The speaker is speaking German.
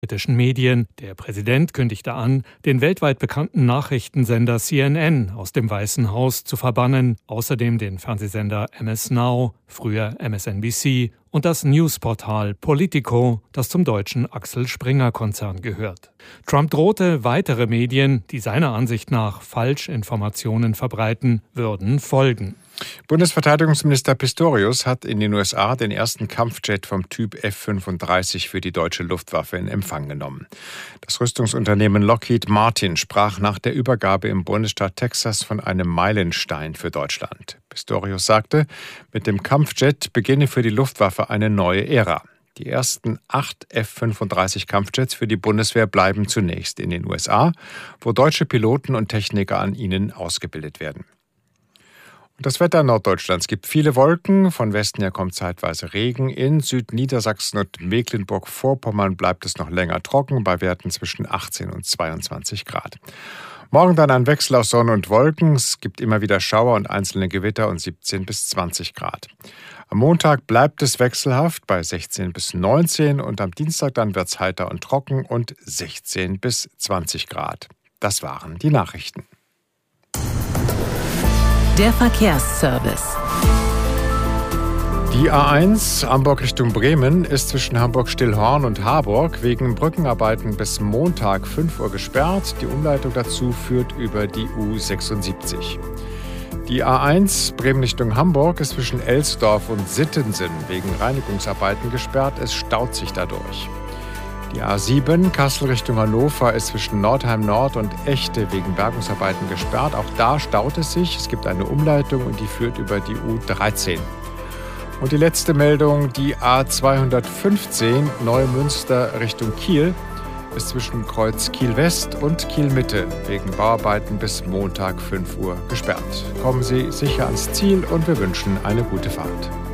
britischen Medien. Der Präsident kündigte an, den weltweit bekannten Nachrichtensender CNN aus dem Weißen Haus zu verbannen, außerdem den Fernsehsender MS Now, früher MSNBC, und das Newsportal Politico, das zum deutschen Axel Springer-Konzern gehört. Trump drohte, weitere Medien, die seiner Ansicht nach Falschinformationen verbreiten, würden folgen. Bundesverteidigungsminister Pistorius hat in den USA den ersten Kampfjet vom Typ F-35 für die deutsche Luftwaffe in Empfang genommen. Das Rüstungsunternehmen Lockheed Martin sprach nach der Übergabe im Bundesstaat Texas von einem Meilenstein für Deutschland. Pistorius sagte, mit dem Kampfjet beginne für die Luftwaffe eine neue Ära. Die ersten 8 F-35 Kampfjets für die Bundeswehr bleiben zunächst in den USA, wo deutsche Piloten und Techniker an ihnen ausgebildet werden. Das Wetter Norddeutschlands gibt viele Wolken, von Westen her kommt zeitweise Regen. In Südniedersachsen und Mecklenburg-Vorpommern bleibt es noch länger trocken, bei Werten zwischen 18 und 22 Grad. Morgen dann ein Wechsel aus Sonne und Wolken. Es gibt immer wieder Schauer und einzelne Gewitter und 17 bis 20 Grad. Am Montag bleibt es wechselhaft bei 16 bis 19 und am Dienstag dann wird es heiter und trocken und 16 bis 20 Grad. Das waren die Nachrichten. Der Verkehrsservice. Die A1 Hamburg Richtung Bremen ist zwischen Hamburg-Stillhorn und Harburg wegen Brückenarbeiten bis Montag 5 Uhr gesperrt. Die Umleitung dazu führt über die U76. Die A1 Bremen Richtung Hamburg ist zwischen Elsdorf und Sittensen wegen Reinigungsarbeiten gesperrt. Es staut sich dadurch. Die A7 Kassel Richtung Hannover ist zwischen Nordheim Nord und Echte wegen Bergungsarbeiten gesperrt. Auch da staut es sich. Es gibt eine Umleitung und die führt über die U13. Und die letzte Meldung, die A215 Neumünster Richtung Kiel ist zwischen Kreuz Kiel West und Kiel Mitte wegen Bauarbeiten bis Montag 5 Uhr gesperrt. Kommen Sie sicher ans Ziel und wir wünschen eine gute Fahrt.